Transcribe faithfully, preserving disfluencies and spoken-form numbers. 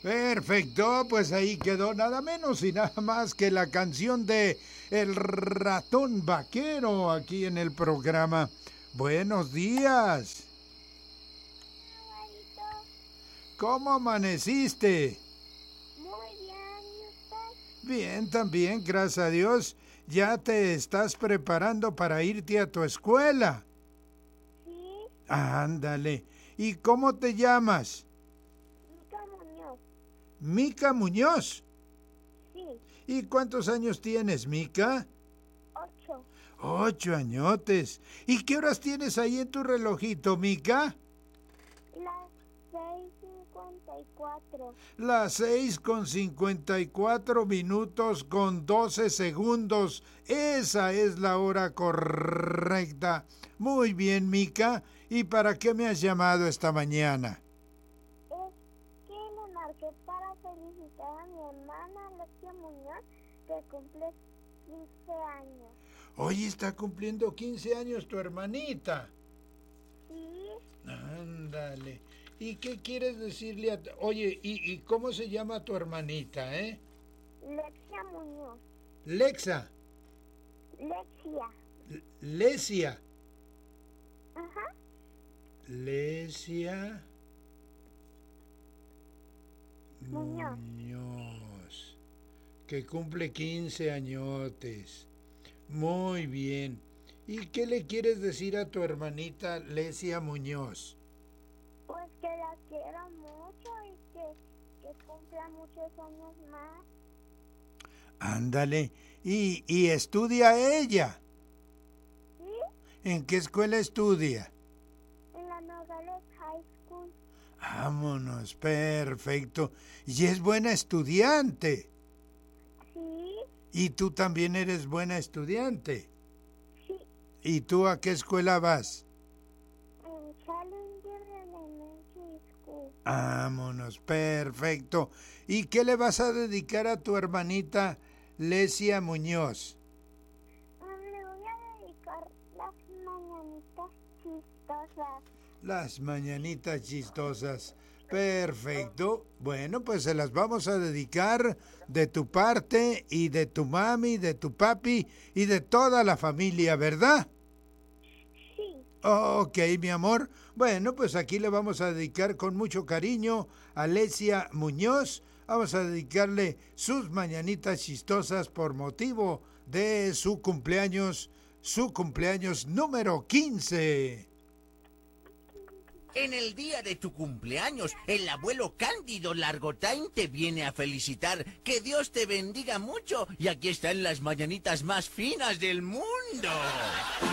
Perfecto, pues ahí quedó nada menos y nada más que la canción de El Ratón Vaquero aquí en el programa. Buenos días. ¿Cómo amaneciste? Muy bien, ¿y usted? Bien, también, gracias a Dios. ¿Ya te estás preparando para irte a tu escuela? Sí. Ándale. ¿Y cómo te llamas? Mica Muñoz. Mica Muñoz. Sí. ¿Y cuántos años tienes, Mica? Ocho. Ocho añotes. ¿Y qué horas tienes ahí en tu relojito, Mica? Las seis cincuenta y cuatro. Las seis con cincuenta y cuatro minutos con doce segundos. Esa es la hora correcta. Muy bien, Mica. ¿Y para qué me has llamado esta mañana? Es que le marqué para felicitar a mi hermana Alexia Muñoz, que cumple quince años. Hoy está cumpliendo quince años tu hermanita. Sí. Ándale. ¿Y qué quieres decirle a... Oye, ¿y, y cómo se llama tu hermanita, eh? Lexia Muñoz. Lexa. Lexia. L- Lesia. Ajá. Lesia Muñoz. Muñoz, que cumple quince añotes. Muy bien. ¿Y qué le quieres decir a tu hermanita Lesia Muñoz? Pues que la quiero mucho y que, que cumpla muchos años más. Ándale. ¿Y, y estudia ella? ¿Sí? ¿En qué escuela estudia? En la Nogales High School. Vámonos, perfecto. ¿Y es buena estudiante? Sí. ¿Y tú también eres buena estudiante? Sí. ¿Y tú a qué escuela vas? En Challenger Elementary School. Vámonos, perfecto. ¿Y qué le vas a dedicar a tu hermanita Lesia Muñoz? Ah, le voy a dedicar las mañanitas chistosas. Las mañanitas chistosas. Perfecto. Bueno, pues se las vamos a dedicar de tu parte y de tu mami, de tu papi y de toda la familia, ¿verdad? Sí. Ok, mi amor. Bueno, pues aquí le vamos a dedicar con mucho cariño a Lesia Muñoz. Vamos a dedicarle sus mañanitas chistosas por motivo de su cumpleaños, su cumpleaños número quince. En el día de tu cumpleaños, el abuelo Cándido Largotain te viene a felicitar. Que Dios te bendiga mucho. Y aquí están las mañanitas más finas del mundo.